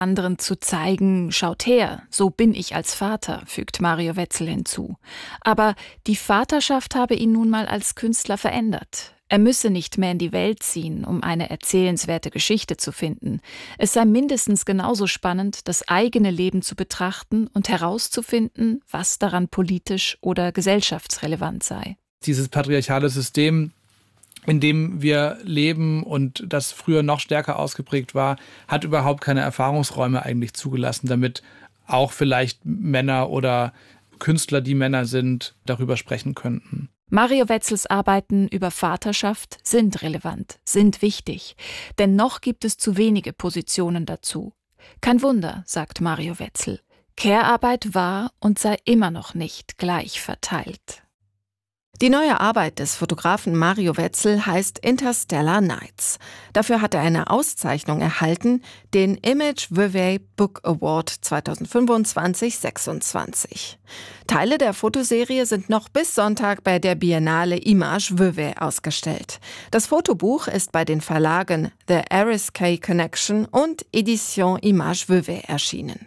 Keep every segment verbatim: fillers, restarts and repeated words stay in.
Anderen zu zeigen, schaut her, so bin ich als Vater, fügt Mario Wetzel hinzu. Aber die Vaterschaft habe ihn nun mal als Künstler verändert. Er müsse nicht mehr in die Welt ziehen, um eine erzählenswerte Geschichte zu finden. Es sei mindestens genauso spannend, das eigene Leben zu betrachten und herauszufinden, was daran politisch oder gesellschaftsrelevant sei. Dieses patriarchale System, in dem wir leben und das früher noch stärker ausgeprägt war, hat überhaupt keine Erfahrungsräume eigentlich zugelassen, damit auch vielleicht Männer oder Künstler, die Männer sind, darüber sprechen könnten. Mario Wetzels Arbeiten über Vaterschaft sind relevant, sind wichtig, denn noch gibt es zu wenige Positionen dazu. Kein Wunder, sagt Mario Wetzel. Care-Arbeit war und sei immer noch nicht gleich verteilt. Die neue Arbeit des Fotografen Mario Wetzel heißt Interstellar Nights. Dafür hat er eine Auszeichnung erhalten, den Image Vevey Book Award zwanzig fünfundzwanzig sechsundzwanzig. Teile der Fotoserie sind noch bis Sonntag bei der Biennale Image Vevey ausgestellt. Das Fotobuch ist bei den Verlagen The R S K Connection und Edition Image Vevey erschienen.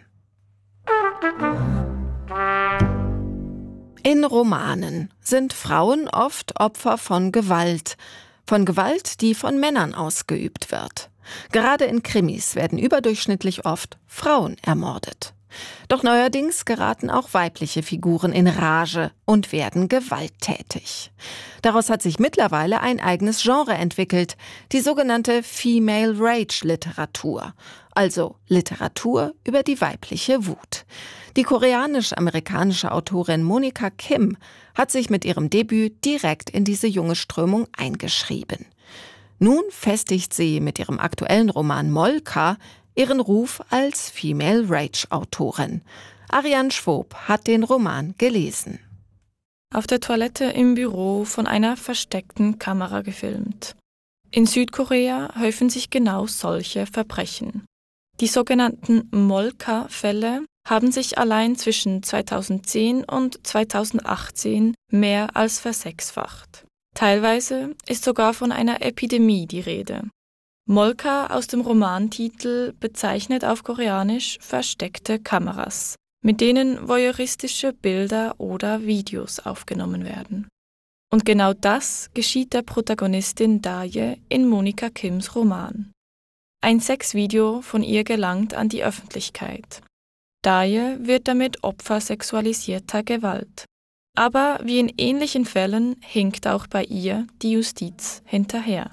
In Romanen sind Frauen oft Opfer von Gewalt. Von Gewalt, die von Männern ausgeübt wird. Gerade in Krimis werden überdurchschnittlich oft Frauen ermordet. Doch neuerdings geraten auch weibliche Figuren in Rage und werden gewalttätig. Daraus hat sich mittlerweile ein eigenes Genre entwickelt, die sogenannte Female Rage Literatur, also Literatur über die weibliche Wut. Die koreanisch-amerikanische Autorin Monica Kim hat sich mit ihrem Debüt direkt in diese junge Strömung eingeschrieben. Nun festigt sie mit ihrem aktuellen Roman Molka ihren Ruf als Female Rage-Autorin. Ariane Schwob hat den Roman gelesen. Auf der Toilette im Büro von einer versteckten Kamera gefilmt. In Südkorea häufen sich genau solche Verbrechen. Die sogenannten Molka-Fälle haben sich allein zwischen zweitausendzehn und zweitausendachtzehn mehr als versechsfacht. Teilweise ist sogar von einer Epidemie die Rede. Molka aus dem Romantitel bezeichnet auf Koreanisch versteckte Kameras, mit denen voyeuristische Bilder oder Videos aufgenommen werden. Und genau das geschieht der Protagonistin Daye in Monica Kims Roman. Ein Sexvideo von ihr gelangt an die Öffentlichkeit. Daye wird damit Opfer sexualisierter Gewalt. Aber wie in ähnlichen Fällen hinkt auch bei ihr die Justiz hinterher.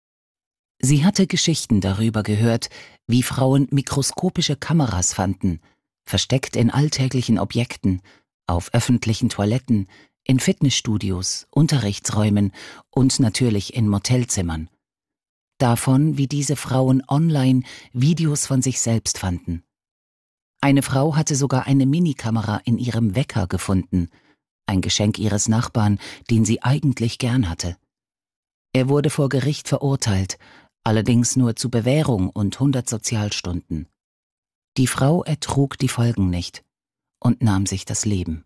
Sie hatte Geschichten darüber gehört, wie Frauen mikroskopische Kameras fanden, versteckt in alltäglichen Objekten, auf öffentlichen Toiletten, in Fitnessstudios, Unterrichtsräumen und natürlich in Motelzimmern. Davon, wie diese Frauen online Videos von sich selbst fanden. Eine Frau hatte sogar eine Minikamera in ihrem Wecker gefunden, ein Geschenk ihres Nachbarn, den sie eigentlich gern hatte. Er wurde vor Gericht verurteilt, allerdings nur zu Bewährung und hundert Sozialstunden. Die Frau ertrug die Folgen nicht und nahm sich das Leben.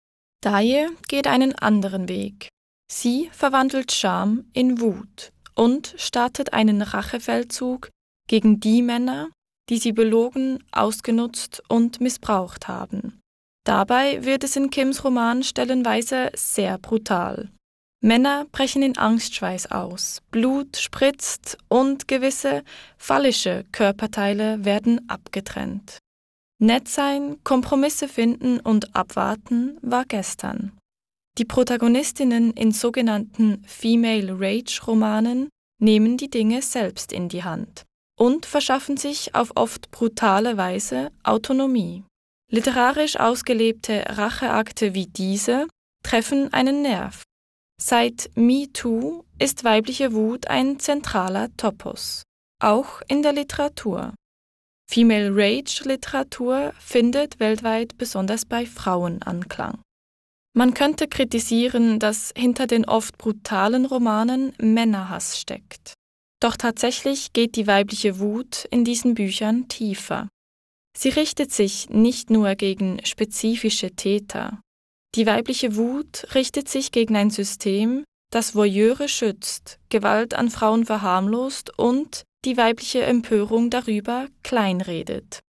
Daye geht einen anderen Weg. Sie verwandelt Scham in Wut und startet einen Rachefeldzug gegen die Männer, die sie belogen, ausgenutzt und missbraucht haben. Dabei wird es in Kims Roman stellenweise sehr brutal. Männer brechen in Angstschweiß aus, Blut spritzt und gewisse phallische Körperteile werden abgetrennt. Nett sein, Kompromisse finden und abwarten war gestern. Die Protagonistinnen in sogenannten Female Rage-Romanen nehmen die Dinge selbst in die Hand und verschaffen sich auf oft brutale Weise Autonomie. Literarisch ausgelebte Racheakte wie diese treffen einen Nerv. Seit MeToo ist weibliche Wut ein zentraler Topos, auch in der Literatur. Female Rage-Literatur findet weltweit besonders bei Frauen Anklang. Man könnte kritisieren, dass hinter den oft brutalen Romanen Männerhass steckt. Doch tatsächlich geht die weibliche Wut in diesen Büchern tiefer. Sie richtet sich nicht nur gegen spezifische Täter. Die weibliche Wut richtet sich gegen ein System, das Voyeure schützt, Gewalt an Frauen verharmlost und die weibliche Empörung darüber kleinredet.